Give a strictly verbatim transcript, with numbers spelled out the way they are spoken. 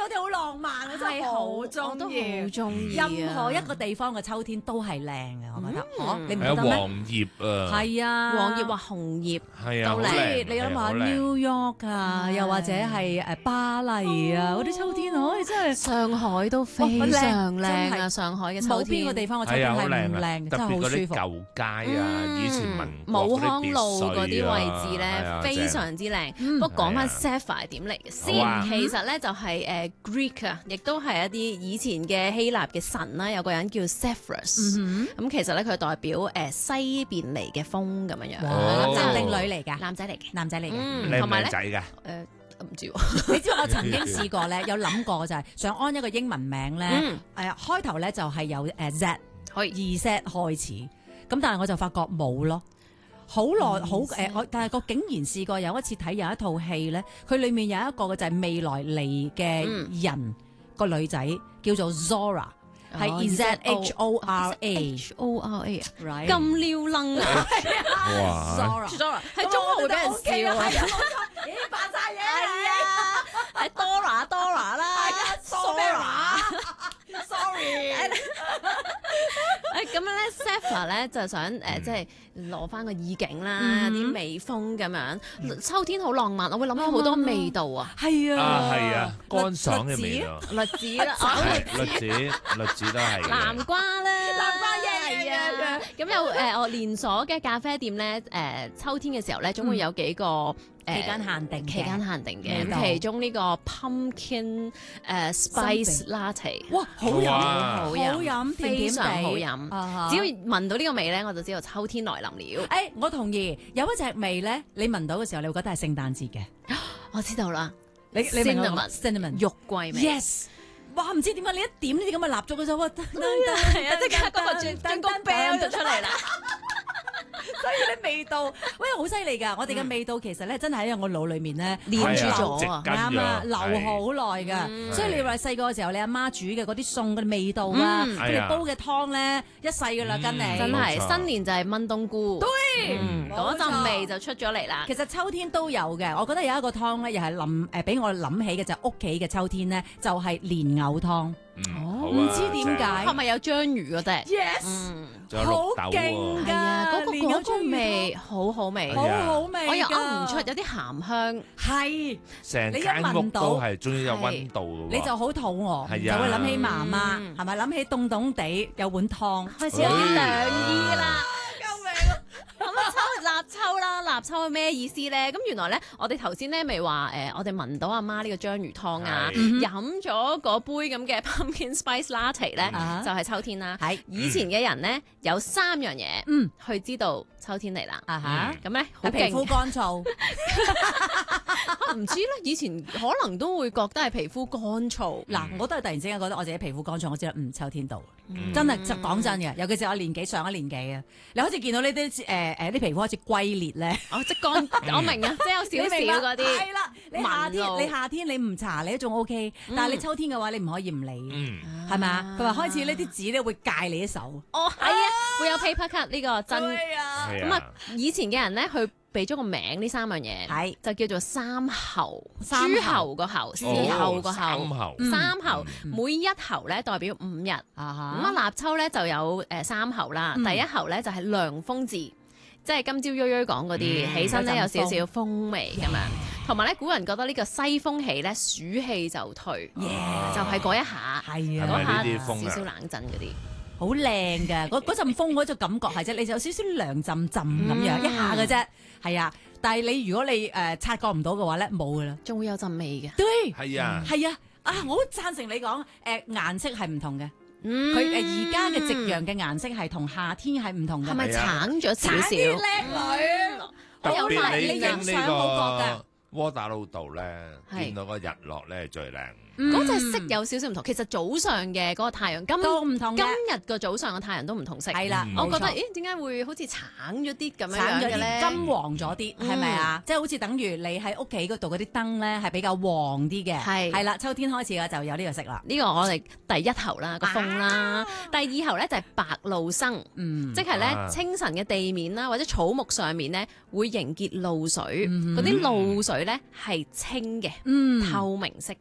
秋天好浪漫啊，真係好中意， 好中意。 任何一個地方嘅秋天都係靚嘅，我覺得。哦，你唔係啊， 覺得咩？ 黃葉啊， 係啊， 黃葉或紅葉， 係啊，好即係靚你諗下係啊好靚 New York 啊，又或者係誒巴黎啊，嗰啲秋天可以真係上海都非常靚啊！上海嘅秋冇邊天個地方嘅秋係啊， 天係好靚啊唔靚， 特別嗰真係好舒服。 啲舊街啊，以前民武國嗰啲康路別墅嗰啲啊位置咧， 係啊非常之靚。不過講翻 Sapphire 點嚟嘅好啊先，其實咧就係誒 Greek 啊，亦都係一啲以前嘅希臘嘅神啦，有個人叫 Zephyrus。咁其實咧佢代表誒西邊嚟嘅風咁樣樣。 哦男定女嚟㗎？ 男仔嚟嘅， 男仔嚟嘅。 嗯， 靚唔同埋咧靚仔㗎？ 誒唔知喎。 你知我曾經試過咧，有諗過就係想安一個英文名咧， 嗯誒開頭咧就係有誒 Z 可以二 Z 開始，咁但係我就發覺冇咯。好耐好誒，我但係我竟然試過有一次睇有一套戲咧，佢裡面有一個嘅就係未來嚟嘅人個女仔叫做 Zora，係 Z H O R A H O R A 啊， right 咁撩楞啊哇！ Zora。 ！Zora 喺中學會俾人笑啊！ 咦，扮晒嘢係啊，係 Dora Dora 啦 ，sorry，sorry。 誒咁樣咧 Sapphire 咧就想誒，即係攞翻個意境啦，啲微風咁樣。秋天好浪漫，我會諗到好多味道啊， 係啊， 啊，係啊，乾爽嘅味道， 栗子啦， 係栗子，栗子都係嘅。 南瓜啦， 南瓜嘢係啊。咁有誒我連鎖嘅咖啡店咧，誒秋天嘅時候咧，總會有幾個誒期間限定嘅期間限定嘅。 味道咁其中呢個 pumpkin 誒 spice latte， 哇，好飲， 哇好飲，甜非甜地常好飲。 啊只要聞到呢個味咧，我就知道秋天來臨了。 誒，我同意，有一隻味咧，你聞到嘅時候，你會覺得係聖誕節嘅。 我知道啦， 你你明我講 Cinnamon cinnamon 肉桂味。 yes。哇！唔知點解你一點呢啲咁嘅蠟燭嘅時候，哇！係係啊，即刻嗰個轉轉個 bell 就出嚟啦。 所以啲味道，喂，好犀利㗎！我哋嘅味道其實咧，真係喺我腦裏面咧黏住係咗啊植根啱啊， 咗留係好耐㗎。 嗯所以你話細個嘅時候，你阿媽煮嘅嗰啲餸嘅味道啊， 嗯佢係啊哋煲嘅湯咧，一世㗎啦，跟你嗯真係冇錯新年就係炆冬菇，對， 嗯嗰陣味就出咗嚟啦。 其實秋天都有嘅，我覺得有一個湯咧，又係諗誒俾我諗起嘅就係屋企嘅秋天咧，就係蓮藕湯。 嗯， 哦好啊唔知點解係咪有章魚嗰隻？ Yes， 嗯， 仲有好綠豆勁喎， 㗎係啊，嗰個蓮藕嗰個味好好味， 好係啊好味㗎， 我又噏唔出，有啲鹹香。 係成你一間屋聞到都係，終於有溫度嘅喎。 你就好肚餓， 係啊就會諗起媽媽， 嗯係咪諗起凍凍地有碗湯， 開始有啲涼意啦。 救命！ 咁啊，秋立秋啦，立秋係咩意思咧？咁原來咧，我哋頭先咧咪話誒，我哋聞到阿媽呢個章魚湯啊， 係飲咗嗰杯咁嘅 pumpkin spice latte 咧， 啊就係秋天啦。 係以前嘅人咧有三樣嘢， 嗯去知道秋天嚟啦。 啊哈， 咁咧好係皮膚勁， 乾燥， 唔知咧，以前可能都會覺得係皮膚乾燥。 嗱，我都係突然之間覺得我自己皮膚乾燥，我知道嗯秋天到， 嗯真係就講真嘅，尤其是我年紀上一年紀啊，你好似見到呢啲誒誒啲皮膚開始龜裂咧， 哦，即乾，我明啊，即係有少少嗰啲。 係啦，你夏天紋路你夏天你唔搽你都仲 OK，但係你秋天嘅話你唔可以唔理， 嗯， 係咪啊？佢話開始呢啲紙咧會戒你啲手， 哦，係啊，會有 paper cut 呢個真。 啊係咁啊，以前嘅人咧，佢俾咗個名呢三樣嘢， 係就叫做三候， 三諸候侯個侯，時哦候個三候， 候， 三候每一候咧代表五日。咁啊啊，立秋咧就有誒三候啦， 嗯第一候咧就係涼風至，即係今朝悠悠講嗰啲， 嗯起身咧有有陣少少風味咁樣。同埋咧，古人覺得呢個西風起咧，暑氣就退，就係嗰一下， 係啊， 係咪呢嗰下啲風啊少少冷陣嗰啲。 好靚嘅，嗰嗰陣風嗰種感覺係啫，你就有少少涼浸浸咁樣、 嗯一下嘅啫，係啊。但係你如果你誒、呃、察覺唔到嘅話咧，冇噶啦。 仲會有陣味嘅。 對， 係啊， 係啊，啊我好贊成你講誒、呃、顏色係唔同嘅， 嗯佢誒而家嘅夕陽嘅顏色係同夏天係唔同嘅。 係咪係啊橙咗少啲少？ 靚女？ 特我有別發你你經影相好覺㗎呢個窩打老道咧， 係見到個日落咧係最靚。 嗰隻色有少少唔同，其實早上嘅嗰個太陽，今都唔同今嘅， 日個早上嘅太陽都唔同色。 係啦， 嗯我覺得， 冇錯咦，點解會好似橙咗啲咁樣橙咗樣嘅咧？ 啲金黃咗啲，係咪啊？即係好似等於你喺屋企嗰度嗰啲燈咧係比較黃啲嘅， 係係啦。秋天開始嘅就有呢個色啦， 呢個我哋第一候啦，個風啦，第二候咧就係白露生， 嗯， 即係咧啊清晨嘅地面啦，或者草木上面咧會凝結露水， 嗯嗰啲露水咧係清嘅、 嗯透明色